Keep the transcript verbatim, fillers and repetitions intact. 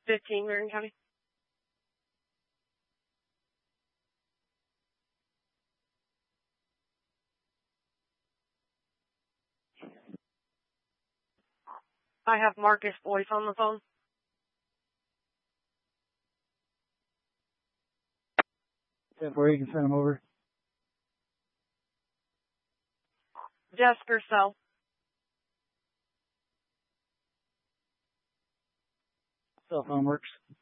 fifteen, Marion County. I have Marcus Boyce on the phone. Yeah, where you can send him over. Desk or cell? Cell phone works.